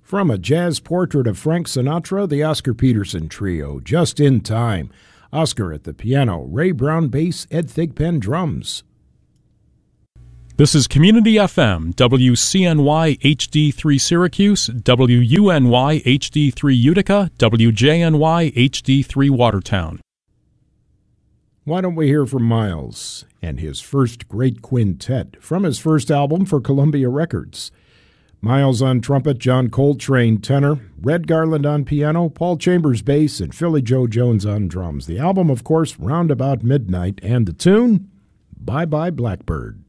From a jazz portrait of Frank Sinatra, the Oscar Peterson Trio, Just in Time. Oscar at the piano, Ray Brown bass, Ed Thigpen drums. This is Community FM, WCNY HD3 Syracuse, WUNY HD3 Utica, WJNY HD3 Watertown. Why don't we hear from Miles and his first great quintet from his first album for Columbia Records? Miles on trumpet, John Coltrane tenor, Red Garland on piano, Paul Chambers bass, and Philly Joe Jones on drums. The album, of course, Round About Midnight, and the tune, Bye Bye Blackbird.